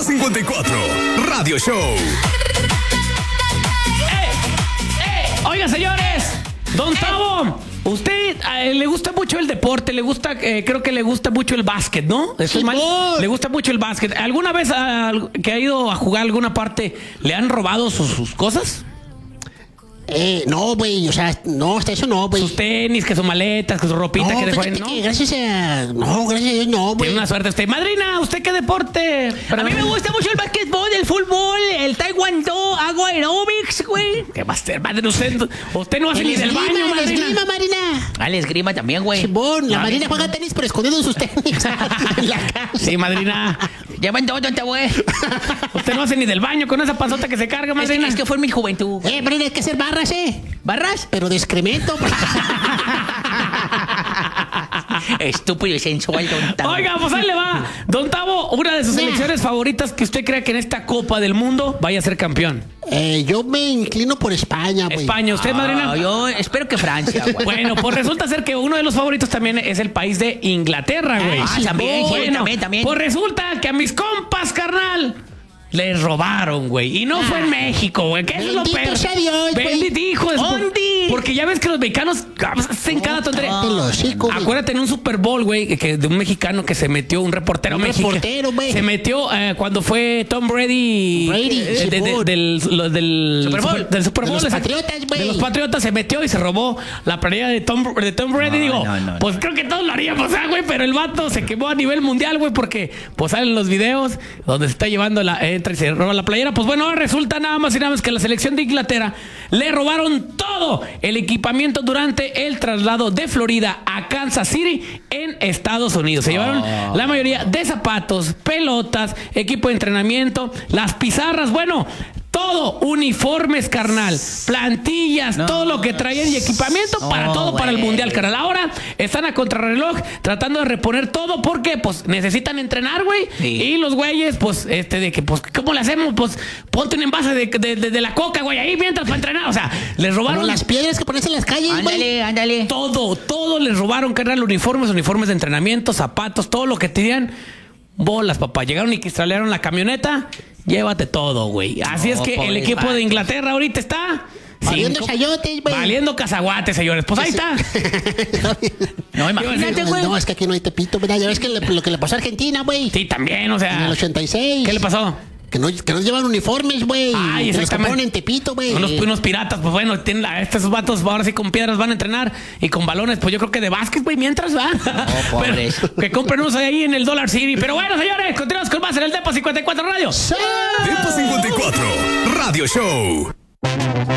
Tiempo 54, Radio Show. Oiga, señores, Don Tavo, usted le gusta mucho el deporte, le gusta, creo que le gusta mucho el básquet, ¿no? ¿Estoy mal? Le gusta mucho el básquet. ¿Alguna vez que ha ido a jugar a alguna parte le han robado sus cosas? No, güey, o sea, no, hasta eso no, güey. Sus tenis, que sus maletas, que su ropita, no, que dejó ahí, ¿no? ¿no? Gracias a Dios, no, güey. Tiene una suerte usted. Madrina, ¿usted qué deporte? A mí me gusta mucho el básquetbol, el fútbol, el taekwondo, hago aeróbics, güey. ¿Qué va a hacer, madre? Usted no hace ni del baño, La madrina. esgrima, Marina. Ah, el esgrima también, güey. Simón, la Marina juega tenis pero escondiendo sus tenis en la casa. Sí, madrina. Llevan todo, güey. Usted no hace ni del baño con esa panzota que se carga, madrina. Es que fue en mi juventud. Marina, hay que hacer barras, ¿Barras? pero de excremento. Estúpido y sensual, Don Tavo. Oiga, pues ahí le va. Don Tavo, una de sus selecciones favoritas que usted crea que en esta Copa del Mundo vaya a ser campeón. Yo me inclino por España, güey. España, ¿usted, madrina? Yo espero que Francia, güey. Bueno, pues resulta ser que uno de los favoritos también es el país de Inglaterra, güey. También, Bueno, también. pues resulta que a mis compas, carnal, les robaron, güey. Y no fue en México, güey. Que eso es lo peor. Bendito sea Dios, güey. Bendito, hijo de porque ya ves que los mexicanos hacen cada tontería. Acuérdate en un Super Bowl, güey, que de un mexicano que se metió, un reportero mexicano. Güey. Se metió cuando fue Tom Brady. Del Super Bowl. Del Super Bowl. De los Patriotas, güey. De los Patriotas se metió y se robó la playera de Tom Brady. Pues creo que todos lo haríamos, güey, pero el vato se quemó a nivel mundial, güey, porque pues salen los videos donde se está llevando entra y se roba la playera. Pues bueno, ahora resulta nada más y nada más que la selección de Inglaterra le robaron todo el equipamiento durante el traslado de Florida a Kansas City en Estados Unidos. Se llevaron la mayoría de zapatos, pelotas, equipo de entrenamiento, las pizarras, bueno, todo, uniformes, carnal, plantillas, todo lo que traían y equipamiento para el mundial, carnal. Ahora están a contrarreloj tratando de reponer todo porque pues necesitan entrenar, güey. Sí. Y los güeyes, pues, de que, pues, ¿cómo le hacemos? Pues ponte un envase de la coca, güey, ahí mientras para entrenar. O sea, les robaron como las piedras que pones en las calles, güey. Ándale. Todo les robaron, carnal, uniformes de entrenamiento, zapatos, todo lo que tenían. Bolas, papá. Llegaron y cristalearon la camioneta. Llévate todo, güey. Así es que el equipo de Inglaterra ahorita está valiendo chayotes, güey. Valiendo cazaguates, señores. Pues ahí está. No, imagínate, güey. No, es que aquí no hay Tepito, ¿verdad? Ya ves que lo que le pasó a Argentina, güey. Sí, también, o sea. En el 86. ¿Qué le pasó? Que no llevan uniformes, güey. Ay, que los exactamente. ponen en Tepito, güey. Unos piratas, pues bueno, tienen estos vatos ahora sí con piedras van a entrenar y con balones, pues yo creo que de básquet, güey, mientras va. Pobres. Que compren unos ahí en el Dollar City. Pero bueno, señores, continuamos con más en el Tiempo 54 Radio. ¡Sí! Tiempo 54 Radio Show.